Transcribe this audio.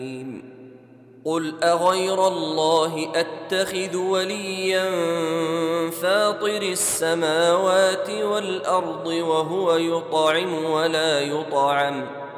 قل أغير الله أتخذ وليا فاطر السماوات والأرض وهو يطعم ولا يطعم